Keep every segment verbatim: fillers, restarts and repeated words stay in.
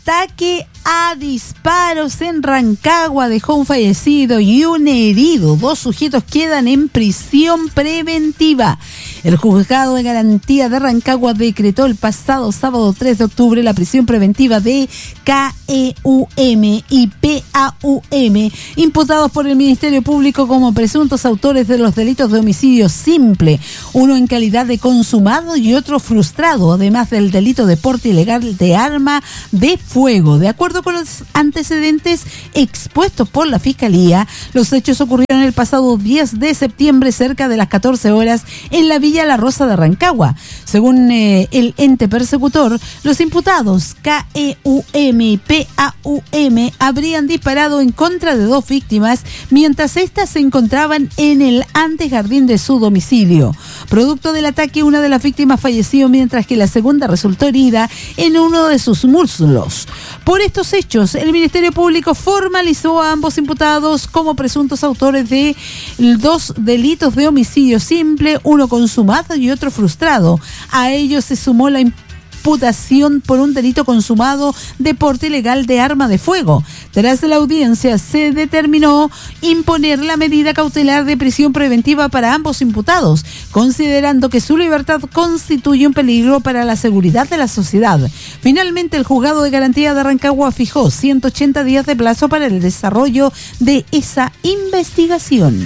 Ataque a disparos en Rancagua dejó un fallecido y un herido. Dos sujetos quedan en prisión preventiva. El juzgado de garantía de Rancagua decretó el pasado sábado tres de octubre la prisión preventiva de K E U M y P A U M, imputados por el Ministerio Público como presuntos autores de los delitos de homicidio simple, uno en calidad de consumado y otro frustrado, además del delito de porte ilegal de arma de fuego. De acuerdo con los antecedentes expuestos por la Fiscalía, los hechos ocurrieron el pasado diez de septiembre cerca de las catorce horas en la Villa La Rosa de Rancagua. Según eh, el ente persecutor, los imputados K E U M y P A U M habrían disparado en contra de dos víctimas mientras éstas se encontraban en el antejardín de su domicilio. Producto del ataque, una de las víctimas falleció mientras que la segunda resultó herida en uno de sus muslos. Por estos hechos, el Ministerio Público formalizó a ambos imputados como presuntos autores de dos delitos de homicidio simple, uno consumado y otro frustrado. A ellos se sumó la imputación por un delito consumado de porte ilegal de arma de fuego. Tras la audiencia se determinó imponer la medida cautelar de prisión preventiva para ambos imputados, considerando que su libertad constituye un peligro para la seguridad de la sociedad. Finalmente, el juzgado de garantía de Rancagua fijó ciento ochenta días de plazo para el desarrollo de esa investigación.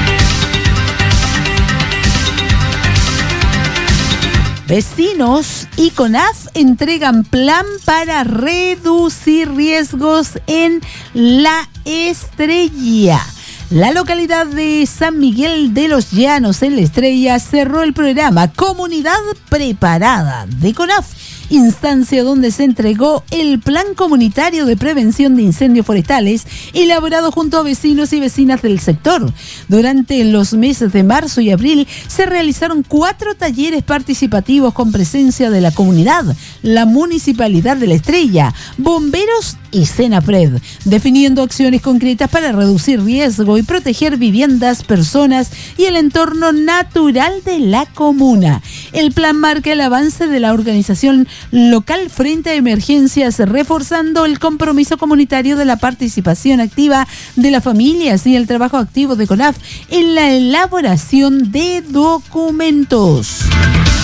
Vecinos y CONAF entregan plan para reducir riesgos en La Estrella. La localidad de San Miguel de los Llanos, en La Estrella, cerró el programa Comunidad Preparada de CONAF, instancia donde se entregó el Plan Comunitario de Prevención de Incendios Forestales, elaborado junto a vecinos y vecinas del sector. Durante los meses de marzo y abril se realizaron cuatro talleres participativos con presencia de la comunidad, la Municipalidad de La Estrella, bomberos y Senapred, definiendo acciones concretas para reducir riesgo y proteger viviendas, personas y el entorno natural de la comuna. El plan marca el avance de la organización local frente a emergencias, reforzando el compromiso comunitario de la participación activa de las familias y el trabajo activo de CONAF en la elaboración de documentos.